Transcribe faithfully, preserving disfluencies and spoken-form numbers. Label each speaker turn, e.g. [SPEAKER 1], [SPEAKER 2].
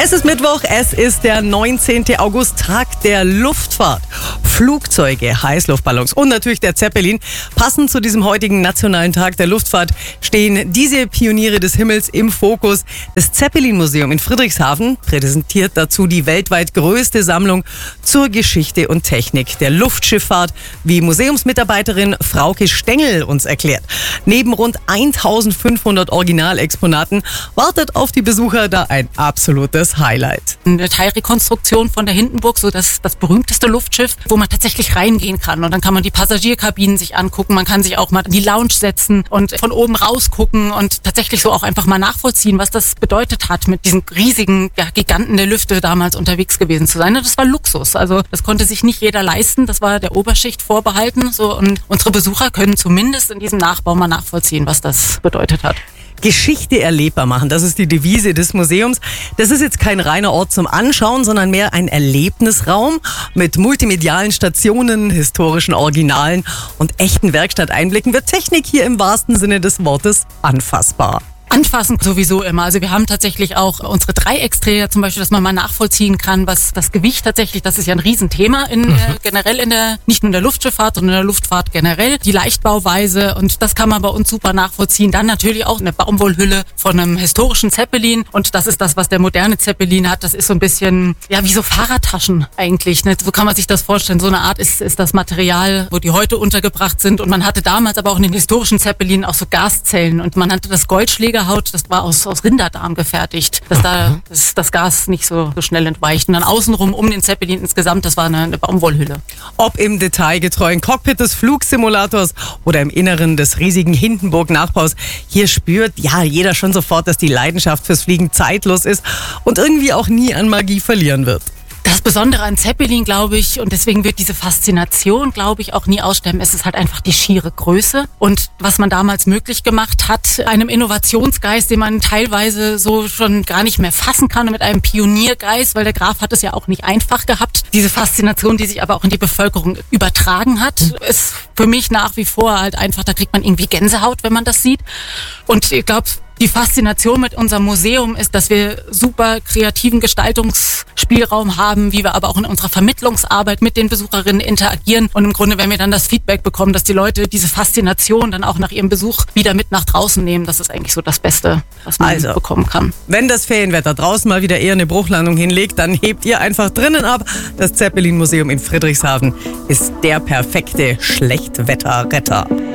[SPEAKER 1] Es ist Mittwoch, es ist der neunzehnten August, Tag der Luftfahrt. Flugzeuge, Heißluftballons und natürlich der Zeppelin. Passend zu diesem heutigen nationalen Tag der Luftfahrt stehen diese Pioniere des Himmels im Fokus. Das Zeppelin-Museum in Friedrichshafen präsentiert dazu die weltweit größte Sammlung zur Geschichte und Technik der Luftschifffahrt, wie Museumsmitarbeiterin Frauke Stengel uns erklärt. Neben rund eintausendfünfhundert Originalexponaten wartet auf die Besucher da ein absolutes Highlight.
[SPEAKER 2] Eine Teilrekonstruktion von der Hindenburg, so das, das berühmteste Luftschiff, wo man tatsächlich reingehen kann. Und dann kann man die Passagierkabinen sich angucken, man kann sich auch mal in die Lounge setzen und von oben rausgucken und tatsächlich so auch einfach mal nachvollziehen, was das bedeutet hat, mit diesen riesigen ja, Giganten der Lüfte damals unterwegs gewesen zu sein. Das war Luxus, also das konnte sich nicht jeder leisten, das war der Oberschicht vorbehalten. So, und unsere Besucher können zumindest in diesem Nachbau mal nachvollziehen, was das bedeutet hat.
[SPEAKER 1] Geschichte erlebbar machen, das ist die Devise des Museums. Das ist jetzt kein reiner Ort zum Anschauen, sondern mehr ein Erlebnisraum mit multimedialen Stationen, historischen Originalen und echten Werkstatteinblicken wird Technik hier im wahrsten Sinne des Wortes anfassbar.
[SPEAKER 2] Anfassen sowieso immer. Also wir haben tatsächlich auch unsere Dreiecksträger zum Beispiel, dass man mal nachvollziehen kann, was das Gewicht tatsächlich, das ist ja ein Riesenthema in, mhm. äh, generell in der, nicht nur in der Luftschifffahrt, sondern in der Luftfahrt generell. Die Leichtbauweise und das kann man bei uns super nachvollziehen. Dann natürlich auch eine Baumwollhülle von einem historischen Zeppelin und das ist das, was der moderne Zeppelin hat. Das ist so ein bisschen, ja, wie so Fahrradtaschen eigentlich. Ne? So kann man sich das vorstellen. So eine Art ist, ist das Material, wo die heute untergebracht sind und man hatte damals aber auch in den historischen Zeppelinen auch so Gaszellen und man hatte das Goldschläger Haut, das war aus, aus Rinderdarm gefertigt, dass da das, das Gas nicht so, so schnell entweicht. Und dann außenrum um den Zeppelin insgesamt, das war eine, eine Baumwollhülle.
[SPEAKER 1] Ob im detailgetreuen Cockpit des Flugsimulators oder im Inneren des riesigen Hindenburg-Nachbaus, hier spürt ja jeder schon sofort, dass die Leidenschaft fürs Fliegen zeitlos ist und irgendwie auch nie an Magie verlieren wird.
[SPEAKER 2] Das Besondere an Zeppelin, glaube ich, und deswegen wird diese Faszination, glaube ich, auch nie aussterben, es ist halt einfach die schiere Größe. Und was man damals möglich gemacht hat, einem Innovationsgeist, den man teilweise so schon gar nicht mehr fassen kann, mit einem Pioniergeist, weil der Graf hat es ja auch nicht einfach gehabt. Diese Faszination, die sich aber auch in die Bevölkerung übertragen hat, ist für mich nach wie vor halt einfach, da kriegt man irgendwie Gänsehaut, wenn man das sieht. Und ich glaube, die Faszination mit unserem Museum ist, dass wir super kreativen Gestaltungsspielraum haben, wie wir aber auch in unserer Vermittlungsarbeit mit den Besucherinnen interagieren. Und im Grunde, wenn wir dann das Feedback bekommen, dass die Leute diese Faszination dann auch nach ihrem Besuch wieder mit nach draußen nehmen, das ist eigentlich so das Beste, was man also bekommen kann.
[SPEAKER 1] Wenn das Ferienwetter draußen mal wieder eher eine Bruchlandung hinlegt, dann hebt ihr einfach drinnen ab. Das Zeppelin-Museum in Friedrichshafen ist der perfekte Schlechtwetterretter.